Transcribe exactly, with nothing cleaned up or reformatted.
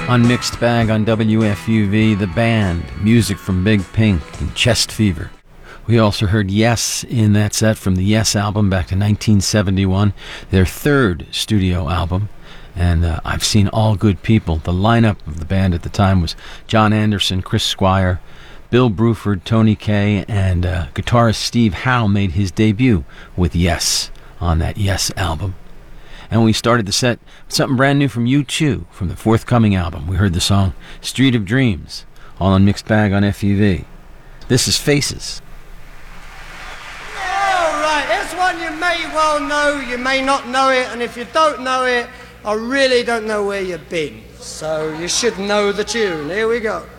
On Mixed Bag on W F U V, The Band, music from Big Pink and Chest Fever. We also heard Yes in that set from the Yes album back to nineteen seventy-one, their third studio album. And uh, I've Seen All Good People. The lineup of the band at the time was John Anderson, Chris Squire, Bill Bruford, Tony Kaye, and uh, guitarist Steve Howe made his debut with Yes on that Yes album. And we started the set with something brand new from U two from the forthcoming album. We heard the song Street of Dreams, all on Mixed Bag on F U V. This is Faces. All right, here's one you may well know, you may not know it, and if you don't know it, I really don't know where you've been. So you should know the tune. Here we go.